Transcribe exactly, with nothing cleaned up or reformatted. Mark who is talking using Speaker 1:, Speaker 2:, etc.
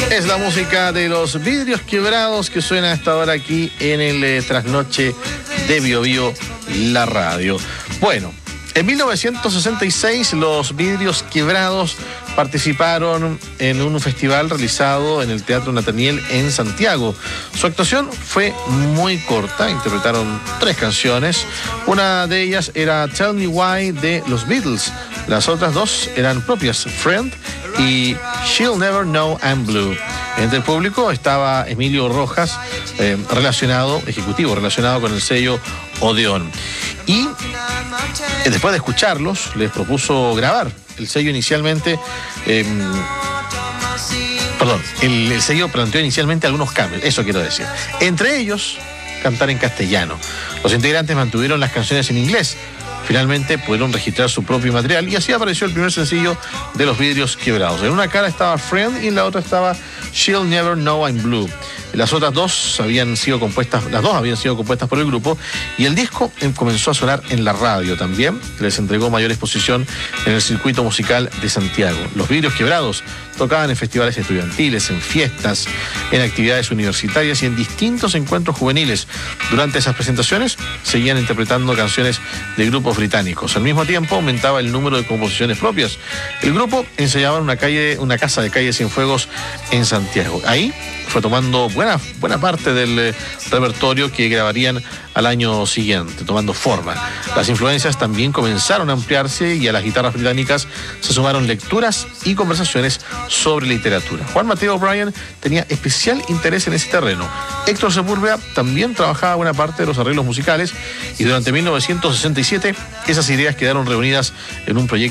Speaker 1: Es la música de Los Vidrios Quebrados que suena a esta hora aquí en el eh, trasnoche de Bio Bio, la radio. Bueno, en mil novecientos sesenta y seis Los Vidrios Quebrados participaron en un festival realizado en el Teatro Nathaniel en Santiago. Su actuación fue muy corta, interpretaron tres canciones. Una de ellas era Tell Me Why de los Beatles. Las otras dos eran propias, Friend y She'll Never Know I'm Blue. Entre el público estaba Emilio Rojas, eh, relacionado, ejecutivo, relacionado con el sello Odeón. Y eh, después de escucharlos, les propuso grabar. El sello inicialmente, eh, perdón, el, el sello planteó inicialmente algunos cambios, eso quiero decir. Entre ellos, cantar en castellano. Los integrantes mantuvieron las canciones en inglés. Finalmente pudieron registrar su propio material y así apareció el primer sencillo de Los Vidrios Quebrados. En una cara estaba Friend y en la otra estaba She'll Never Know I'm Blue. Las otras dos habían sido compuestas, las dos habían sido compuestas por el grupo y el disco comenzó a sonar en la radio también. Les entregó mayor exposición en el circuito musical de Santiago. Los Vidrios Quebrados tocaban en festivales estudiantiles, en fiestas, en actividades universitarias y en distintos encuentros juveniles. Durante esas presentaciones seguían interpretando canciones de grupos británicos. Al mismo tiempo aumentaba el número de composiciones propias. El grupo ensayaba en una calle, una casa de calle Cienfuegos en Santiago. Ahí fue tomando buena, buena parte del eh, repertorio que grabarían al año siguiente, tomando forma. Las influencias también comenzaron a ampliarse y a las guitarras británicas se sumaron lecturas y conversaciones sobre literatura. Juan Mateo O'Brien tenía especial interés en ese terreno. Héctor Sepúlveda también trabajaba buena parte de los arreglos musicales y durante mil novecientos sesenta y siete esas ideas quedaron reunidas en un proyecto